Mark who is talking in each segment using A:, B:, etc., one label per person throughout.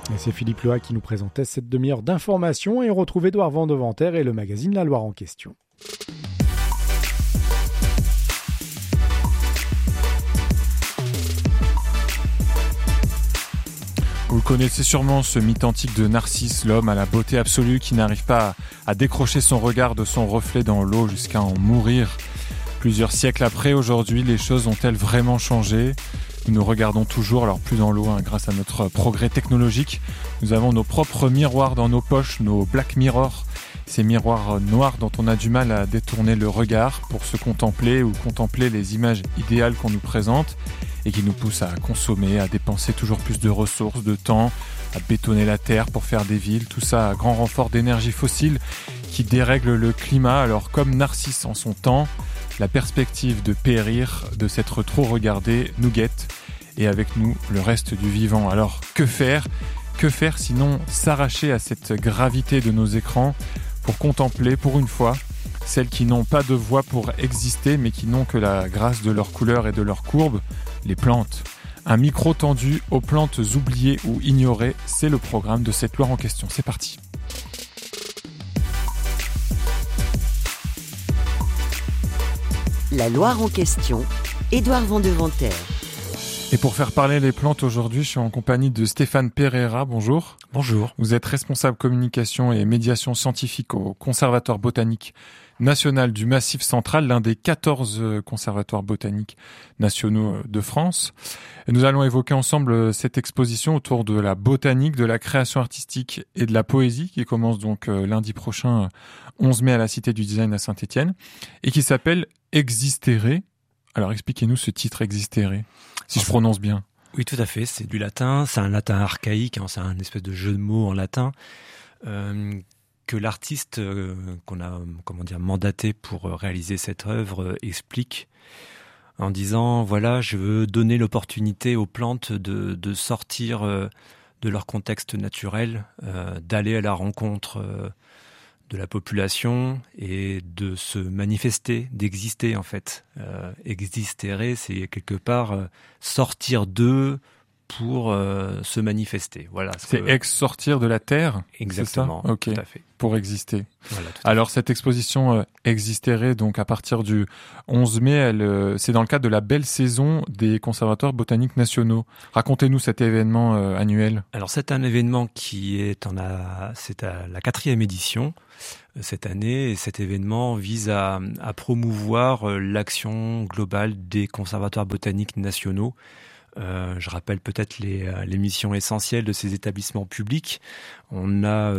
A: Et c'est Philippe Leha qui nous présentait cette demi-heure d'informations et on retrouve Édouard Vandeventer et le magazine La Loire en question.
B: Vous connaissez sûrement ce mythe antique de Narcisse, l'homme à la beauté absolue qui n'arrive pas à décrocher son regard de son reflet dans l'eau jusqu'à en mourir. Plusieurs siècles après, aujourd'hui, les choses ont-elles vraiment changé ? Nous nous regardons toujours, alors plus dans l'eau, grâce à notre progrès technologique. Nous avons nos propres miroirs dans nos poches, nos Black Mirror, ces miroirs noirs dont on a du mal à détourner le regard pour se contempler ou contempler les images idéales qu'on nous présente et qui nous poussent à consommer, à dépenser toujours plus de ressources, de temps, à bétonner la terre pour faire des villes, tout ça à grand renfort d'énergie fossile qui dérègle le climat. Alors comme Narcisse en son temps, la perspective de périr, de s'être trop regardé, nous guette, et avec nous le reste du vivant. Alors que faire ? Que faire sinon s'arracher à cette gravité de nos écrans pour contempler, pour une fois, celles qui n'ont pas de voix pour exister, mais qui n'ont que la grâce de leur couleur et de leur courbe, les plantes. Un micro tendu aux plantes oubliées ou ignorées, c'est le programme de cette Loire en question. C'est parti.
C: La Loire en question, Édouard Vandeventer.
B: Et pour faire parler les plantes aujourd'hui, je suis en compagnie de Stéphane Pereira. Bonjour.
D: Bonjour.
B: Vous êtes responsable communication et médiation scientifique au Conservatoire botanique national du Massif central, l'un des 14 conservatoires botaniques nationaux de France. Et nous allons évoquer ensemble cette exposition autour de la botanique, de la création artistique et de la poésie qui commence donc lundi prochain, 11 mai à la Cité du Design à Saint-Étienne et qui s'appelle Existere. Alors expliquez-nous ce titre Existere, si je prononce bien.
D: Oui, tout à fait, c'est du latin, c'est un latin archaïque, c'est un espèce de jeu de mots en latin que l'artiste qu'on a mandaté pour réaliser cette œuvre explique en disant voilà, je veux donner l'opportunité aux plantes de sortir de leur contexte naturel, d'aller à la rencontre de la population et de se manifester, d'exister en fait. Existere, c'est quelque part sortir d'eux pour se manifester. Voilà.
B: C'est sortir de la terre.
D: Exactement.
B: C'est ça ? Ok.
D: Tout à fait.
B: Pour exister.
D: Voilà,
B: alors cette exposition Existere, donc à partir du 11 mai, c'est dans le cadre de la belle saison des conservatoires botaniques nationaux. Racontez-nous cet événement annuel.
D: Alors c'est un événement qui est c'est à la 4e édition cette année, et cet événement vise à promouvoir l'action globale des conservatoires botaniques nationaux. Je rappelle peut-être les missions essentielles de ces établissements publics. On a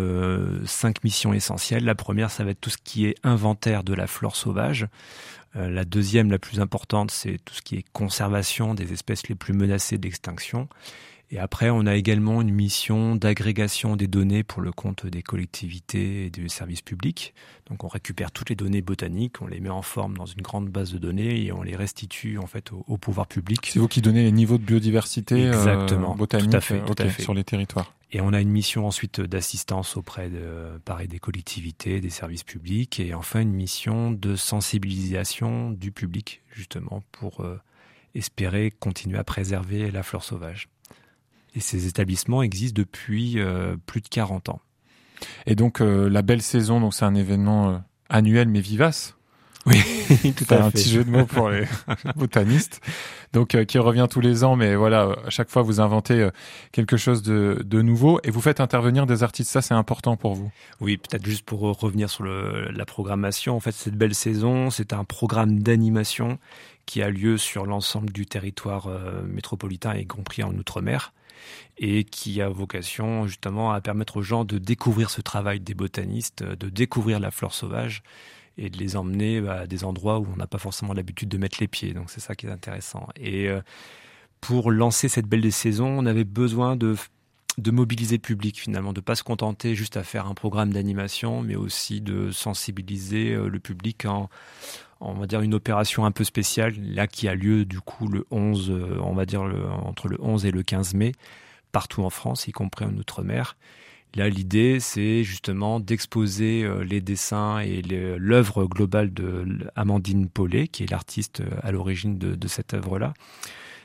D: 5 missions essentielles. La première, ça va être tout ce qui est inventaire de la flore sauvage. La deuxième, la plus importante, c'est tout ce qui est conservation des espèces les plus menacées d'extinction. Et après, on a également une mission d'agrégation des données pour le compte des collectivités et des services publics. Donc on récupère toutes les données botaniques, on les met en forme dans une grande base de données et on les restitue en fait au pouvoir public.
B: C'est vous qui donnez les niveaux de biodiversité botanique
D: tout à fait.
B: Sur les territoires.
D: Et on a une mission ensuite d'assistance auprès des collectivités, des services publics, et enfin une mission de sensibilisation du public justement pour espérer continuer à préserver la flore sauvage. Et ces établissements existent depuis plus de 40 ans.
B: Et donc la belle saison, donc c'est un événement annuel mais vivace.
D: Oui, tout à fait.
B: Un petit jeu de mots pour les botanistes. Donc qui revient tous les ans, mais voilà, à chaque fois vous inventez quelque chose de nouveau et vous faites intervenir des artistes. Ça, c'est important pour vous.
D: Oui, peut-être juste pour revenir sur la programmation. En fait, cette belle saison, c'est un programme d'animation qui a lieu sur l'ensemble du territoire métropolitain, y compris en Outre-mer, et qui a vocation justement à permettre aux gens de découvrir ce travail des botanistes, de découvrir la flore sauvage et de les emmener à des endroits où on n'a pas forcément l'habitude de mettre les pieds. Donc c'est ça qui est intéressant. Et pour lancer cette belle saison, on avait besoin de mobiliser le public finalement, de ne pas se contenter juste à faire un programme d'animation, mais aussi de sensibiliser le public on va dire une opération un peu spéciale, là qui a lieu du coup le 11, on va dire entre le 11 et le 15 mai, partout en France, y compris en Outre-mer. Là, l'idée, c'est justement d'exposer les dessins et l'œuvre globale de Amandine Paulet, qui est l'artiste à l'origine de cette œuvre-là.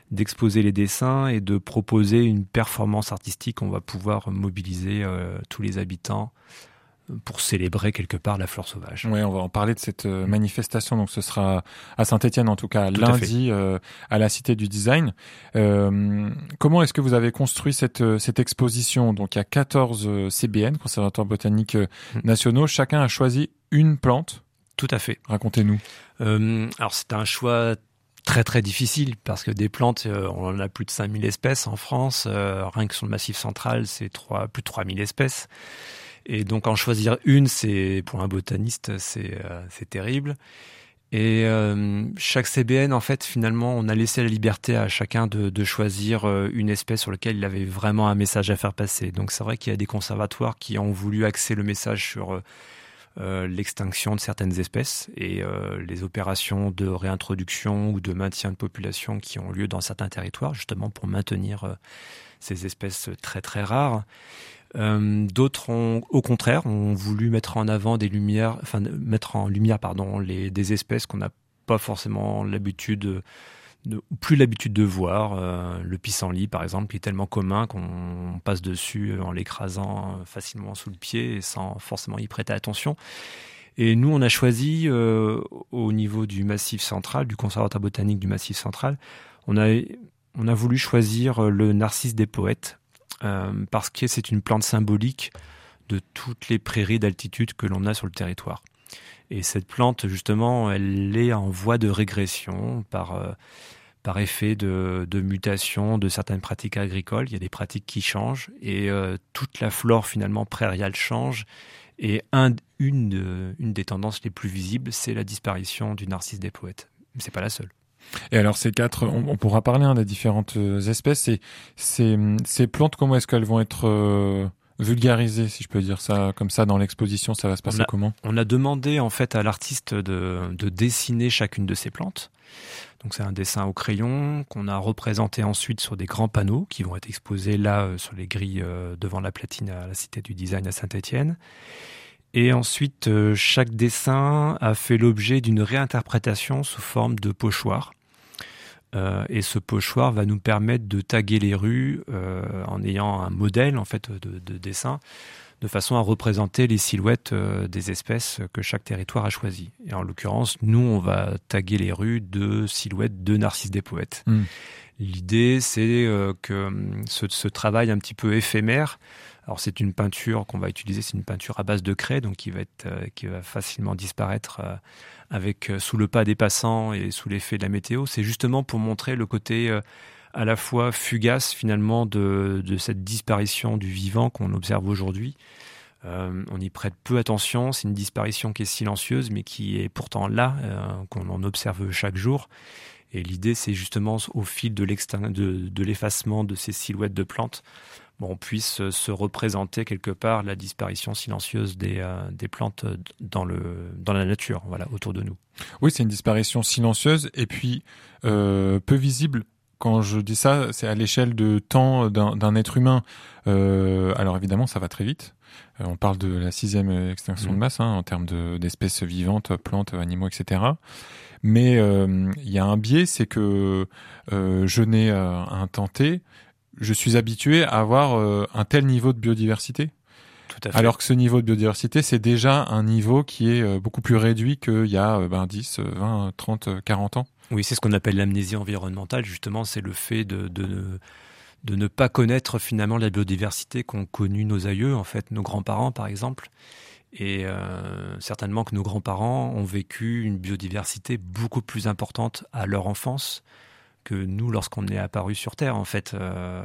D: d'exposer les dessins et de proposer une performance artistique. On va pouvoir mobiliser tous les habitants pour célébrer quelque part la flore sauvage.
B: Oui, on va en parler de cette manifestation. Donc, ce sera à Saint-Étienne, en tout cas, lundi, à la Cité du Design. Comment est-ce que vous avez construit cette exposition? Donc, il y a 14 CBN, conservatoires botaniques nationaux. Chacun a choisi une plante.
D: Tout à fait.
B: Racontez-nous.
D: Alors, c'est un choix très très difficile parce que des plantes, on en a plus de 5000 espèces en France. Rien que sur le Massif central, c'est plus de 3000 espèces. Et donc en choisir une, c'est pour un botaniste, c'est terrible. Et chaque CBN, en fait, finalement, on a laissé la liberté à chacun de choisir une espèce sur laquelle il avait vraiment un message à faire passer. Donc c'est vrai qu'il y a des conservatoires qui ont voulu axer le message sur l'extinction de certaines espèces et les opérations de réintroduction ou de maintien de population qui ont lieu dans certains territoires, justement pour maintenir ces espèces très très rares. D'autres au contraire, ont voulu mettre en lumière des espèces qu'on n'a pas forcément plus l'habitude de voir. Le pissenlit, par exemple, qui est tellement commun qu'on passe dessus en l'écrasant facilement sous le pied et sans forcément y prêter attention. Et nous, on a choisi au niveau du Massif central, du Conservatoire botanique du Massif central, on a voulu choisir le narcisse des poètes. Parce que c'est une plante symbolique de toutes les prairies d'altitude que l'on a sur le territoire. Et cette plante, justement, elle est en voie de régression par effet de mutation de certaines pratiques agricoles. Il y a des pratiques qui changent et toute la flore, finalement, prairiale change. Et une des tendances les plus visibles, c'est la disparition du narcisse des poètes. Mais c'est pas la seule.
B: Et alors ces quatre, on pourra parler des différentes espèces. Et ces plantes, comment est-ce qu'elles vont être vulgarisées, si je peux dire ça comme ça, dans l'exposition? Ça va se passer comment? On
D: a demandé en fait à l'artiste de dessiner chacune de ces plantes. Donc c'est un dessin au crayon qu'on a représenté ensuite sur des grands panneaux qui vont être exposés là sur les grilles devant la Platine à la Cité du Design à Saint-Étienne. Et ensuite, chaque dessin a fait l'objet d'une réinterprétation sous forme de pochoir. Et ce pochoir va nous permettre de taguer les rues en ayant un modèle en fait de dessin, de façon à représenter les silhouettes des espèces que chaque territoire a choisies. Et en l'occurrence, nous, on va taguer les rues de silhouettes de narcisses des poètes. L'idée, c'est que ce travail un petit peu éphémère. Alors c'est une peinture qu'on va utiliser, c'est une peinture à base de craie, donc qui va facilement disparaître sous le pas des passants et sous l'effet de la météo. C'est justement pour montrer le côté à la fois fugace finalement de cette disparition du vivant qu'on observe aujourd'hui. On y prête peu attention, c'est une disparition qui est silencieuse mais qui est pourtant là, qu'on en observe chaque jour. Et l'idée, c'est justement au fil de l'effacement de ces silhouettes de plantes, on puisse se représenter quelque part la disparition silencieuse des plantes dans la nature, voilà, autour de nous.
B: Oui, c'est une disparition silencieuse et puis peu visible. Quand je dis ça, c'est à l'échelle de temps d'un être humain. Alors évidemment, ça va très vite. On parle de la 6e extinction de masse en termes d'espèces vivantes, plantes, animaux, etc. Mais il y a un biais, c'est que je n'ai un temps T, je suis habitué à avoir un tel niveau de biodiversité.
D: Tout à fait.
B: Alors que ce niveau de biodiversité, c'est déjà un niveau qui est beaucoup plus réduit qu'il y a 10, 20, 30, 40 ans.
D: Oui, c'est ce qu'on appelle l'amnésie environnementale, justement, c'est le fait de ne pas connaître finalement la biodiversité qu'ont connue nos aïeux, en fait, nos grands-parents par exemple. Et certainement que nos grands-parents ont vécu une biodiversité beaucoup plus importante à leur enfance que nous lorsqu'on est apparu sur Terre. En fait,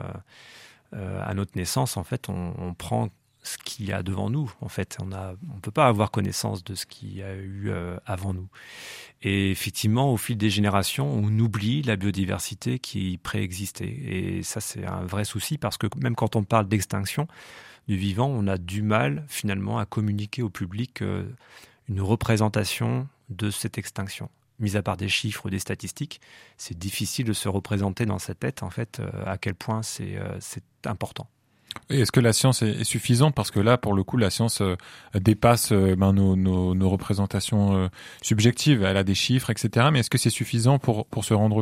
D: à notre naissance, en fait, on prend ce qu'il y a devant nous. En fait, on peut pas avoir connaissance de ce qu'il y a eu avant nous. Et effectivement, au fil des générations, on oublie la biodiversité qui préexistait. Et ça, c'est un vrai souci parce que même quand on parle d'extinction du vivant, on a du mal finalement à communiquer au public une représentation de cette extinction. Mis à part des chiffres ou des statistiques, c'est difficile de se représenter dans sa tête en fait à quel point c'est important.
B: Et est-ce que la science est suffisante? Parce que là, pour le coup, la science dépasse nos représentations subjectives. Elle a des chiffres, etc. Mais est-ce que c'est suffisant pour se rendre compte?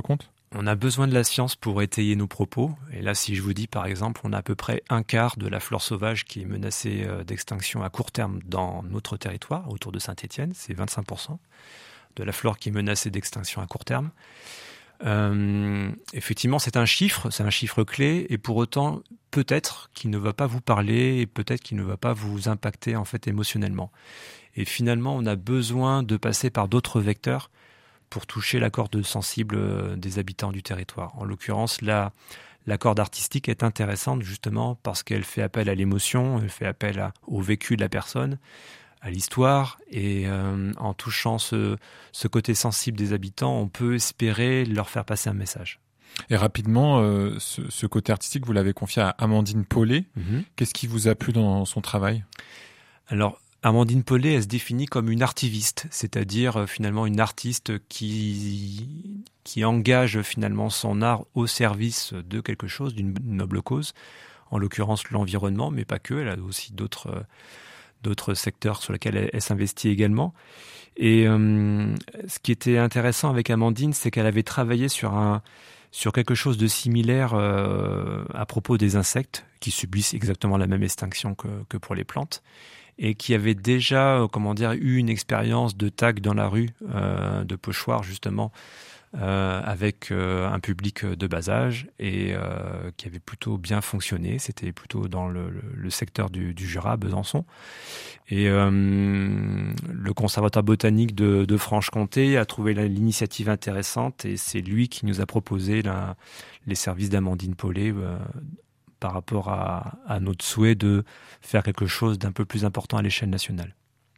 D: On a besoin de la science pour étayer nos propos. Et là, si je vous dis, par exemple, on a à peu près un quart de la flore sauvage qui est menacée d'extinction à court terme dans notre territoire, autour de Saint-Étienne, c'est 25% de la flore qui est menacée d'extinction à court terme. Effectivement, c'est un chiffre clé, et pour autant, peut-être qu'il ne va pas vous parler, et peut-être qu'il ne va pas vous impacter en fait émotionnellement. Et finalement, on a besoin de passer par d'autres vecteurs pour toucher la corde sensible des habitants du territoire. En l'occurrence, la corde artistique est intéressante justement parce qu'elle fait appel à l'émotion, elle fait appel au vécu de la personne, à l'histoire, et en touchant ce côté sensible des habitants, on peut espérer leur faire passer un message.
B: Et rapidement, ce côté artistique, vous l'avez confié à Amandine Paulet. Qu'est-ce qui vous a plu dans son travail ?
D: Alors, Amandine Paulet, elle se définit comme une artiviste, c'est-à-dire finalement une artiste qui engage finalement son art au service de quelque chose, d'une noble cause, en l'occurrence l'environnement, mais pas que, elle a aussi d'autres secteurs sur lesquels elle s'investit également. Et ce qui était intéressant avec Amandine, c'est qu'elle avait travaillé sur quelque chose de similaire à propos des insectes, qui subissent exactement la même extinction que pour les plantes, et qui avait déjà eu une expérience de tag dans la rue, de pochoir justement, avec un public de bas âge, et qui avait plutôt bien fonctionné. C'était plutôt dans le secteur du Jura, Besançon. Et le conservatoire botanique de Franche-Comté a trouvé l'initiative intéressante, et c'est lui qui nous a proposé les services d'Amandine Paulet par rapport à notre souhait de faire quelque chose d'un peu plus important à l'échelle nationale.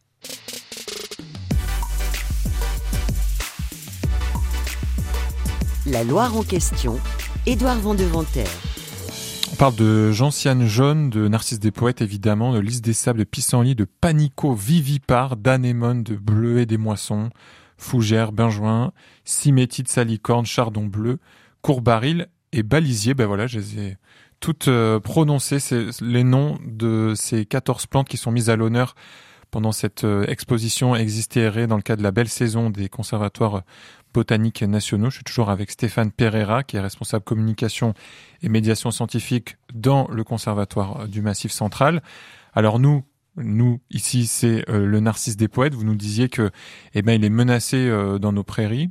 C: La Loire en question, Édouard Vandeventer.
B: On parle de gentiane jaune, de narcisse des poètes évidemment, de lys des sables, de pissenlit, de panico vivipare, d'anémone, de bleuet des moissons, fougère, benjoin, symétide salicorne, chardon bleu, courbaril et balisier. Ben voilà, je les ai toutes prononcées, c'est les noms de ces 14 plantes qui sont mises à l'honneur pendant cette exposition Exister dans le cadre de la belle saison des conservatoires botaniques nationaux. Je suis toujours avec Stéphane Pereira, qui est responsable communication et médiation scientifique dans le conservatoire du Massif Central. Alors nous ici, c'est le narcisse des poètes. Vous nous disiez que, il est menacé dans nos prairies.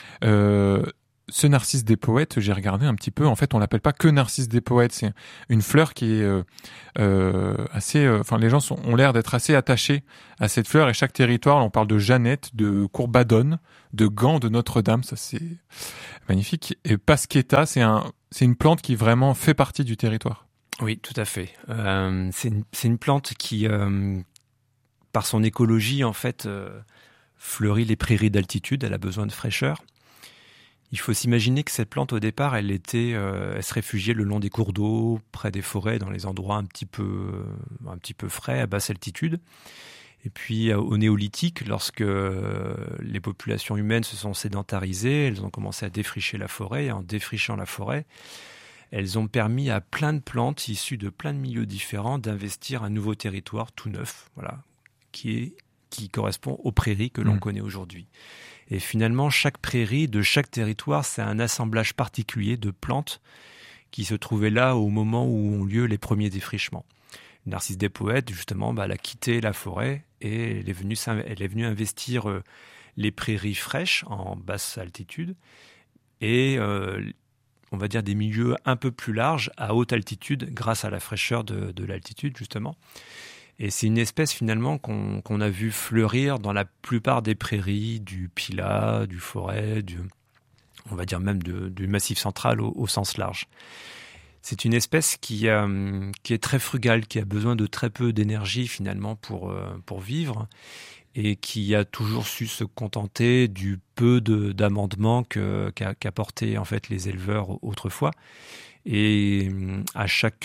B: Ce narcisse des poètes, j'ai regardé un petit peu. En fait, on l'appelle pas que narcisse des poètes. C'est une fleur qui est assez. Les gens ont l'air d'être assez attachés à cette fleur. Et chaque territoire, on parle de Jeannette, de Courbadonne, de Gand, de Notre-Dame. Ça, c'est magnifique. Et Pasquetta, c'est une plante qui vraiment fait partie du territoire.
D: Oui, tout à fait. C'est une plante qui, par son écologie, en fait, fleurit les prairies d'altitude. Elle a besoin de fraîcheur. Il faut s'imaginer que cette plante, au départ, elle se réfugiait le long des cours d'eau, près des forêts, dans les endroits un petit peu frais, à basse altitude. Et puis, au néolithique, lorsque les populations humaines se sont sédentarisées, elles ont commencé à défricher la forêt. Et en défrichant la forêt, elles ont permis à plein de plantes issues de plein de milieux différents d'investir un nouveau territoire tout neuf, voilà, qui correspond aux prairies que l'on connaît aujourd'hui. Et finalement, chaque prairie de chaque territoire, c'est un assemblage particulier de plantes qui se trouvaient là au moment où ont lieu les premiers défrichements. Narcisse des poètes, justement, elle a quitté la forêt et elle est venue investir les prairies fraîches en basse altitude et on va dire des milieux un peu plus larges à haute altitude grâce à la fraîcheur de l'altitude, justement. Et c'est une espèce finalement qu'on a vu fleurir dans la plupart des prairies du Pilat, du Forêt, on va dire même du Massif Central au sens large. C'est une espèce qui est très frugale, qui a besoin de très peu d'énergie finalement pour vivre et qui a toujours su se contenter du peu d'amendements qu'apportaient en fait les éleveurs autrefois. Et à chaque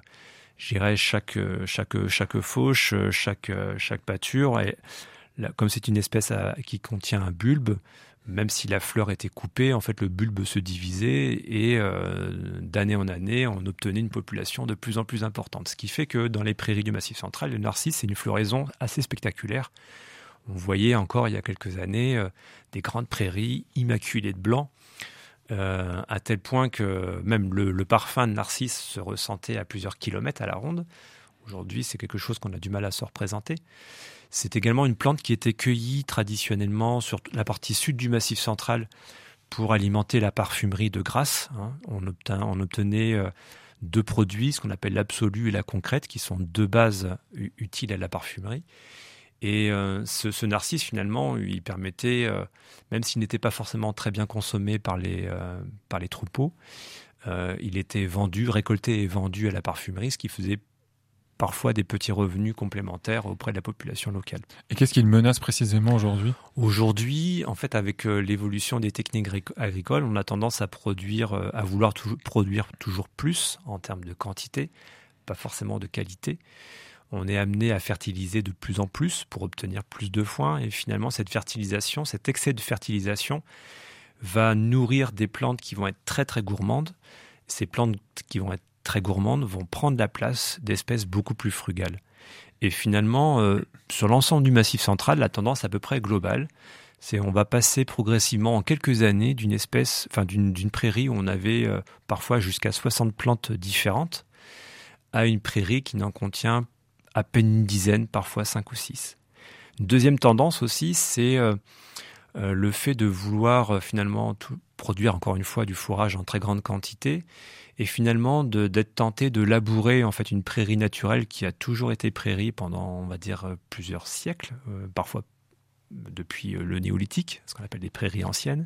D: fauche, chaque pâture, et comme c'est une espèce qui contient un bulbe, même si la fleur était coupée, en fait le bulbe se divisait et d'année en année, on obtenait une population de plus en plus importante. Ce qui fait que dans les prairies du Massif Central, le narcisse, c'est une floraison assez spectaculaire. On voyait encore il y a quelques années des grandes prairies immaculées de blanc à tel point que même le parfum de narcisse se ressentait à plusieurs kilomètres à la ronde. Aujourd'hui, c'est quelque chose qu'on a du mal à se représenter. C'est également une plante qui était cueillie traditionnellement sur la partie sud du Massif central pour alimenter la parfumerie de Grasse. On obtenait 2 produits, ce qu'on appelle l'absolu et la concrète, qui sont 2 bases utiles à la parfumerie. Et ce narcisse, finalement, il permettait, même s'il n'était pas forcément très bien consommé par les troupeaux, il était récolté et vendu à la parfumerie, ce qui faisait parfois des petits revenus complémentaires auprès de la population locale.
B: Et qu'est-ce qu'il menace précisément aujourd'hui ?
D: Aujourd'hui, en fait, avec l'évolution des techniques agricoles, on a tendance à vouloir produire toujours plus en termes de quantité, pas forcément de qualité. On est amené à fertiliser de plus en plus pour obtenir plus de foin. Et finalement, cette fertilisation, cet excès de fertilisation va nourrir des plantes qui vont être très, très gourmandes. Ces plantes qui vont être très gourmandes vont prendre la place d'espèces beaucoup plus frugales. Et finalement, sur l'ensemble du Massif central, la tendance à peu près globale, c'est on va passer progressivement en quelques années d'une prairie où on avait parfois jusqu'à 60 plantes différentes à une prairie qui n'en contient à peine une dizaine, parfois 5 ou 6. Une deuxième tendance aussi, c'est le fait de vouloir finalement produire encore une fois du fourrage en très grande quantité et finalement d'être tenté de labourer en fait une prairie naturelle qui a toujours été prairie pendant, on va dire, plusieurs siècles, parfois depuis le néolithique, ce qu'on appelle des prairies anciennes.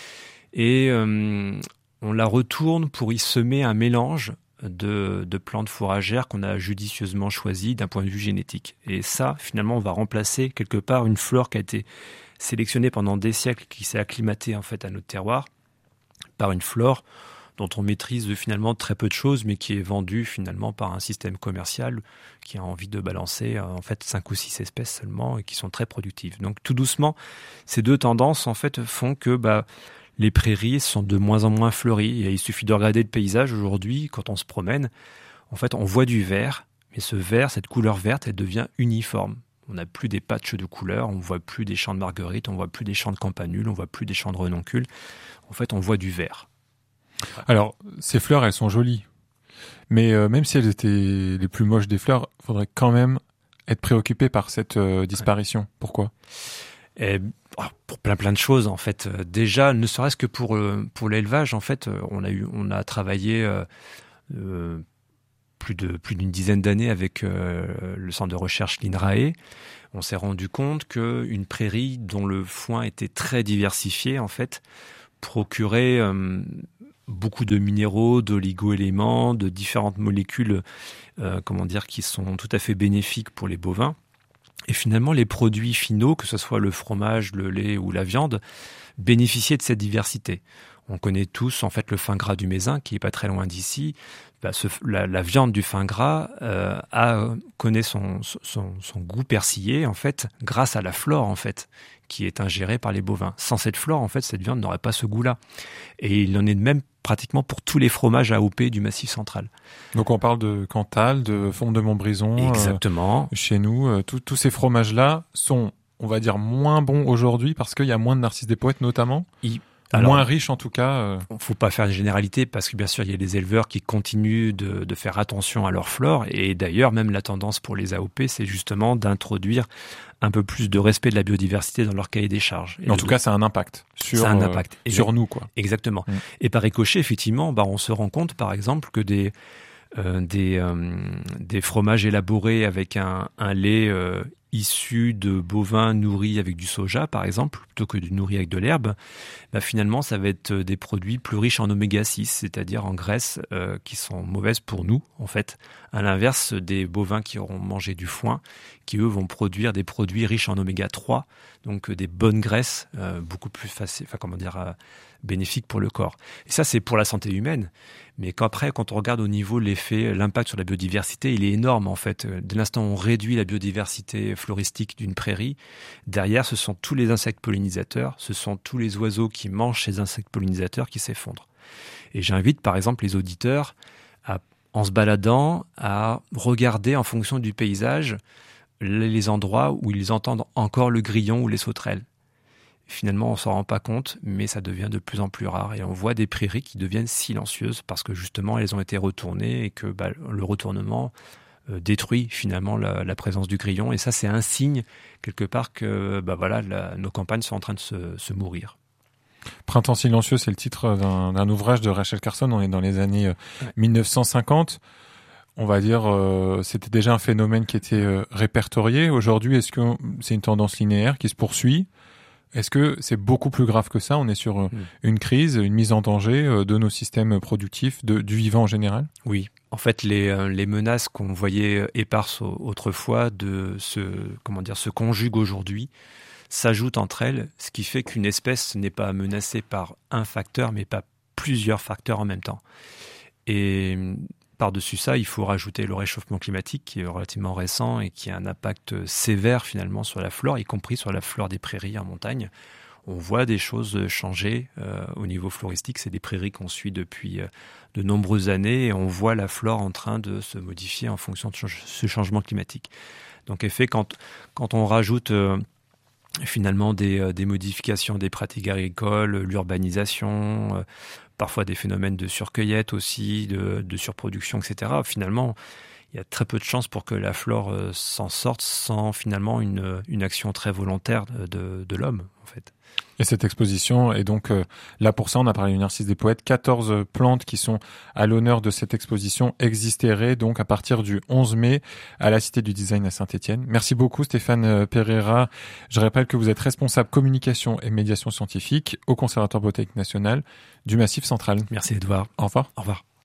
D: Et on la retourne pour y semer un mélange de plantes fourragères qu'on a judicieusement choisies d'un point de vue génétique. Et ça, finalement, on va remplacer quelque part une flore qui a été sélectionnée pendant des siècles, qui s'est acclimatée en fait à notre terroir, par une flore dont on maîtrise finalement très peu de choses, mais qui est vendue finalement par un système commercial qui a envie de balancer en fait 5 ou 6 espèces seulement et qui sont très productives. Donc tout doucement, ces 2 tendances en fait font que les prairies sont de moins en moins fleuries. Et il suffit de regarder le paysage aujourd'hui, quand on se promène, en fait on voit du vert, mais ce vert, cette couleur verte, elle devient uniforme. On n'a plus des patchs de couleurs, on ne voit plus des champs de marguerites, on ne voit plus des champs de campanules, on ne voit plus des champs de renoncules. En fait, on voit du vert.
B: Alors, ces fleurs, elles sont jolies. Mais même si elles étaient les plus moches des fleurs, il faudrait quand même être préoccupé par cette disparition. Ouais. Pourquoi ?
D: Pour plein de choses, en fait. Déjà, ne serait-ce que pour l'élevage, en fait, on a travaillé plus d'une dizaine d'années avec le centre de recherche l'INRAE. On s'est rendu compte qu'une prairie dont le foin était très diversifié, en fait, procurait beaucoup de minéraux, d'oligo-éléments, de différentes molécules qui sont tout à fait bénéfiques pour les bovins. Et finalement, les produits finaux, que ce soit le fromage, le lait ou la viande, bénéficiaient de cette diversité. On connaît tous en fait le fin gras du Mézin, qui est pas très loin d'ici. La viande du fin gras connaît son goût persillé en fait grâce à la flore en fait qui est ingérée par les bovins. Sans cette flore en fait cette viande n'aurait pas ce goût-là. Et il en est de même pratiquement pour tous les fromages AOP du Massif central.
B: Donc on parle de Cantal, de Fonte de Montbrison.
D: Exactement.
B: Chez nous, tous ces fromages-là sont, on va dire, moins bons aujourd'hui parce qu'il y a moins de Narcisse des Poètes notamment. Moins riche en tout cas.
D: Il ne faut pas faire une généralité parce que bien sûr il y a des éleveurs qui continuent de faire attention à leur flore et d'ailleurs même la tendance pour les AOP c'est justement d'introduire un peu plus de respect de la biodiversité dans leur cahier des charges.
B: En tout cas ça a un impact sur nous quoi.
D: Exactement. Et par ricochet effectivement on se rend compte par exemple que des fromages élaborés avec un lait issu de bovins nourris avec du soja, par exemple, plutôt que du nourri avec de l'herbe, finalement, ça va être des produits plus riches en oméga 6, c'est-à-dire en graisses qui sont mauvaises pour nous, en fait, à l'inverse des bovins qui auront mangé du foin, qui, eux, vont produire des produits riches en oméga 3, donc des bonnes graisses, beaucoup plus bénéfiques pour le corps. Et ça, c'est pour la santé humaine. Mais quand on regarde au niveau l'impact sur la biodiversité, il est énorme en fait. Dès l'instant où on réduit la biodiversité floristique d'une prairie, derrière ce sont tous les insectes pollinisateurs, ce sont tous les oiseaux qui mangent ces insectes pollinisateurs qui s'effondrent. Et j'invite par exemple les auditeurs en se baladant à regarder en fonction du paysage les endroits où ils entendent encore le grillon ou les sauterelles. Finalement, on s'en rend pas compte, mais ça devient de plus en plus rare. Et on voit des prairies qui deviennent silencieuses parce que justement, elles ont été retournées et que le retournement détruit finalement la présence du grillon. Et ça, c'est un signe, quelque part, que nos campagnes sont en train de se mourir.
B: Printemps silencieux, c'est le titre d'un ouvrage de Rachel Carson. On est dans les années 1950. On va dire, c'était déjà un phénomène qui était répertorié. Aujourd'hui, est-ce que c'est une tendance linéaire qui se poursuit ? Est-ce que c'est beaucoup plus grave que ça ? On est sur une crise, une mise en danger de nos systèmes productifs, du vivant en général ?
D: Oui. En fait, les menaces qu'on voyait éparses autrefois se conjuguent aujourd'hui, s'ajoutent entre elles, ce qui fait qu'une espèce n'est pas menacée par un facteur, mais par plusieurs facteurs en même temps. Et par-dessus ça, il faut rajouter le réchauffement climatique qui est relativement récent et qui a un impact sévère finalement sur la flore, y compris sur la flore des prairies en montagne. On voit des choses changer au niveau floristique. C'est des prairies qu'on suit depuis de nombreuses années et on voit la flore en train de se modifier en fonction de ce changement climatique. Donc, en effet, quand on rajoute finalement des modifications des pratiques agricoles, l'urbanisation, parfois des phénomènes de surcueillette aussi, de surproduction, etc. Finalement, il y a très peu de chances pour que la flore s'en sorte sans finalement une action très volontaire de l'homme, en fait.
B: Et cette exposition est donc là pour ça, on a parlé du Narcisse des Poètes, 14 plantes qui sont à l'honneur de cette exposition existeraient donc à partir du 11 mai à la Cité du Design à Saint-Étienne. Merci beaucoup Stéphane Pereira. Je rappelle que vous êtes responsable communication et médiation scientifique au Conservatoire botanique national du Massif central.
D: Merci Edouard.
B: Au revoir.
D: Au revoir.